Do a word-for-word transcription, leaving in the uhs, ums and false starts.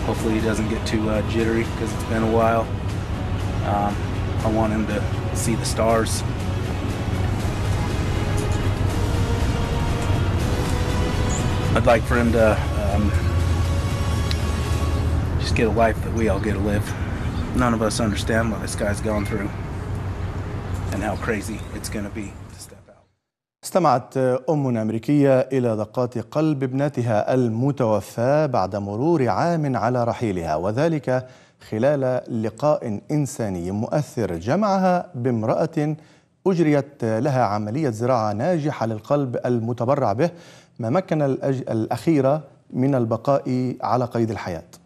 Hopefully he doesn't get too uh, jittery because it's been a while. Um, I want him to see the stars. I'd like for him to um, just get a life that we all get to live. None of us understand what this guy's gone through and how crazy it's going to be to step out. استمعت أم أمريكية إلى دقات قلب ابنتها المتوفاة بعد مرور عام على رحيلها، وذلك خلال لقاء إنساني مؤثر جمعها بامرأة أجريت لها عملية زراعة ناجحة للقلب المتبرع به، ما مكن الأخيرة من البقاء على قيد الحياة.